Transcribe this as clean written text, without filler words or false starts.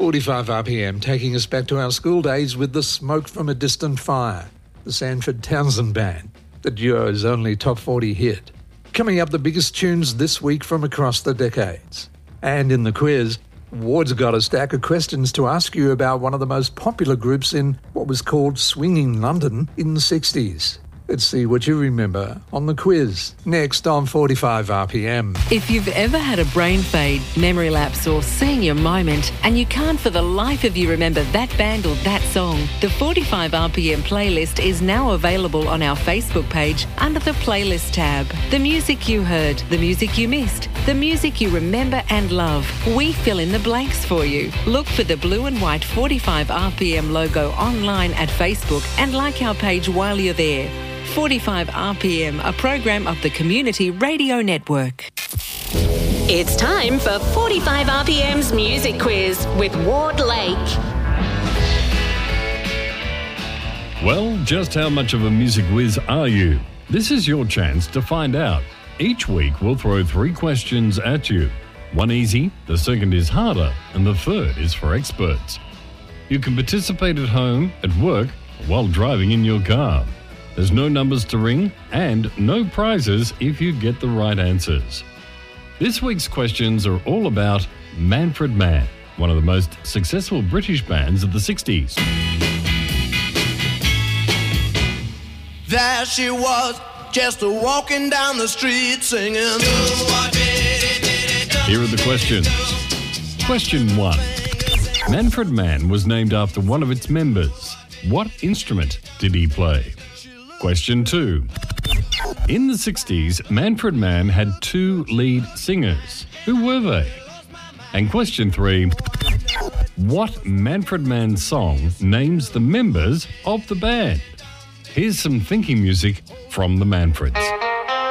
45 RPM, taking us back to our school days with The Smoke from a Distant Fire, the Sanford Townsend Band, the duo's only top 40 hit. Coming up, the biggest tunes this week from across the decades. And in the quiz, Ward's got a stack of questions to ask you about one of the most popular groups in what was called swinging London in the 60s. Let's see what you remember on the quiz. Next on 45 RPM. If you've ever had a brain fade, memory lapse or senior moment and you can't for the life of you remember that band or that song, the 45 RPM playlist is now available on our Facebook page under the playlist tab. The music you heard, the music you missed, the music you remember and love. We fill in the blanks for you. Look for the blue and white 45 RPM logo online at Facebook and like our page while you're there. 45 RPM, a program of the Community Radio Network. It's time for 45 RPM's Music Quiz with Ward Lake. Well, just how much of a music whiz are you? This is your chance to find out. Each week we'll throw 3 questions at you. One easy, the second is harder, and the third is for experts. You can participate at home, at work, or while driving in your car. There's no numbers to ring and no prizes if you get the right answers. This week's questions are all about Manfred Mann, one of the most successful British bands of the 60s. There she was, just walking down the street singing. Here are the questions. Question 1. Manfred Mann was named after one of its members. What instrument did he play? Question 2. In the 60s, Manfred Mann had 2 lead singers. Who were they? And question 3. What Manfred Mann song names the members of the band? Here's some thinking music from the Manfreds.